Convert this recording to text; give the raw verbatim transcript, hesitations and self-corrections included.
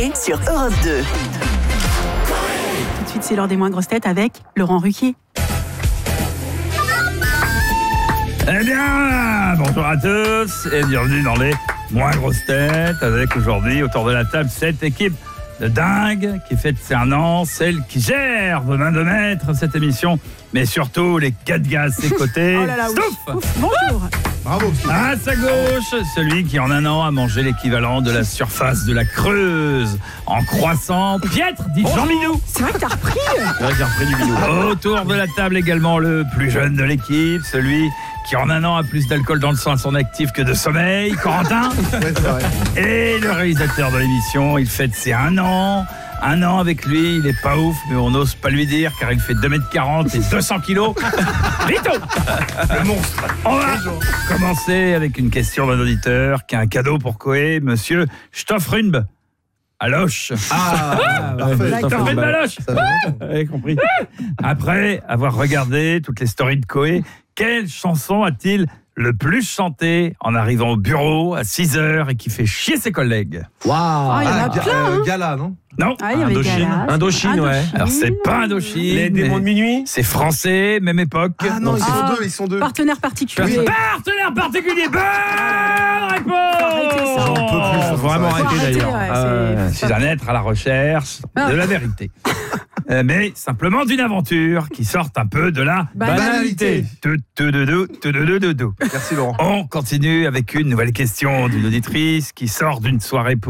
Coé sur Europe deux. Tout de suite, c'est l'heure des moins grosses têtes avec Laurent Ruquier. Eh bien, bonjour à tous et bienvenue dans les moins grosses têtes avec aujourd'hui autour de la table cette équipe de dingue qui fête ses un an, celle qui gère de main de maître cette émission, mais surtout les quatre gars à ses côtés. Oh là là, Stouff. ouf, bonjour. Bravo. À sa gauche, celui qui en un an a mangé l'équivalent de la surface de la Creuse en croissant. Piètre, dit Jean Minou. C'est vrai que t'as repris. C'est vrai que j'ai repris du Minou. Autour de la table également le plus jeune de l'équipe, celui qui en un an a plus d'alcool dans le sang à son actif que de sommeil, Corentin. Ouais, c'est vrai. Et le réalisateur de l'émission, il fête ses un an. Un an avec lui, il est pas ouf, mais on n'ose pas lui dire car il fait deux mètres quarante et deux cents kilos. Vito, le monstre. On va commencer avec une question d'un auditeur qui a un cadeau pour Coé, monsieur Stoffrunb. Aloche. Ah, parfait. Stoffrunb Aloche. Ça va. Avez compris. Après avoir regardé toutes les stories de Coé, quelle chanson a-t-il le plus chanté en arrivant au bureau à six heures et qui fait chier ses collègues? Waouh. Ah, il y en a ga- plein, euh, hein. Gala, non? Non. Ah, il y avait Indochine. Gala, c'est- Indochine, ouais. Alors c'est pas Indochine. Les démons de mais minuit? c'est français, même époque. Ah non, ils sont Ah. deux, ils sont deux. Partenaire particulier. Partenaire particulier. Bonne réponse. arrêter ça. J'en peux plus, faut vraiment Faut arrêter arrêter, d'ailleurs. ouais, Ah, c'est- ouais. Je suis un être à la recherche Ah. de la vérité. Euh, mais simplement d'une aventure qui sorte un peu de la Banalité. Tout, tout, tout, tout, tout, tout, tout, tout. Merci Laurent. On continue avec une nouvelle question d'une auditrice qui sort d'une soirée pour